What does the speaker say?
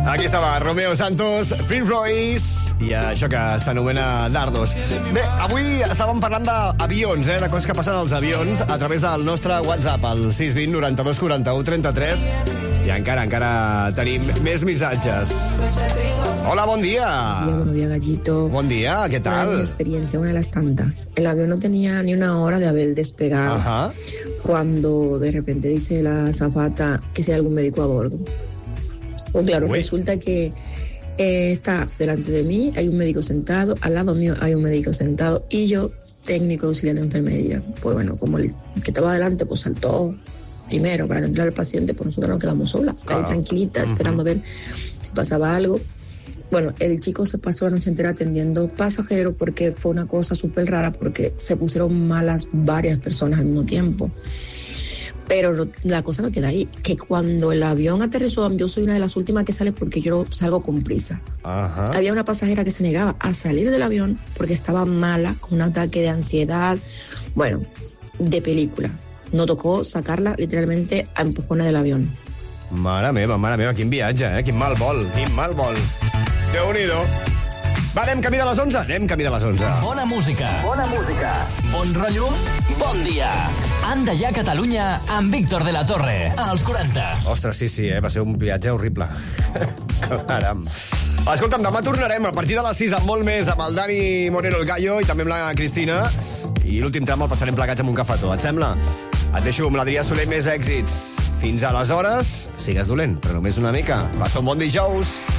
Aquí estava Romeo Santos, Prince Royce i això que s'anomena Dardos. Bé, avui estàvem parlant d'avions, de coses que passen als avions a través del nostre WhatsApp, el 620 92 41 33, i encara tenim més missatges. Hola, bon dia. Buenos días, Gallito. Bon dia, ¿qué tal? Mi experiencia, una de las tantas. El avión no tenía ni una hora de haber despegado. Ajá. Cuando de repente dice la azafata que si hay algún médico a bordo. Pues claro, resulta que está delante de mí, hay un médico sentado, al lado mío hay un médico sentado y yo, técnico auxiliar de enfermería. Pues bueno, como el que estaba adelante, pues saltó primero para que entrara el paciente, pues nosotros nos quedamos solas, ahí tranquilitas, esperando a ver si pasaba algo. Bueno, el chico se pasó la noche entera atendiendo pasajeros porque fue una cosa súper rara, porque se pusieron malas varias personas al mismo tiempo. Pero la cosa no queda ahí, que cuando el avión aterrizó, yo soy una de las últimas que sale porque yo salgo con prisa. Ajá. Había una pasajera que se negaba a salir del avión porque estaba mala, con un ataque de ansiedad, bueno, de película. No tocó sacarla literalmente a empujones del avión. Mare meva, quin viatge, quin mal vol. Déu-n'hi-do. Va, anem camí de les 11? Anem camí de les 11. Bona música. Bon rotllo, bon dia. Anda ja a Catalunya amb Víctor de la Torre, als 40. Ostres, sí, va ser un viatge horrible. Caram. Escolta'm, demà tornarem a partir de les 6 amb molt més, amb el Dani Moreno el Gallo i també amb la Cristina. I l'últim tram el passarem plegats amb un cafetó, et sembla? Et deixo amb l'Adrià Soler més èxits. Fins aleshores, sigues dolent, però només una mica. Passa un bon dijous.